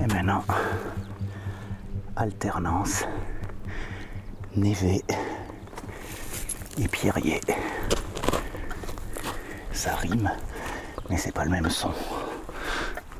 Et maintenant, alternance, névé et pierrier. Ça rime, mais c'est pas le même son.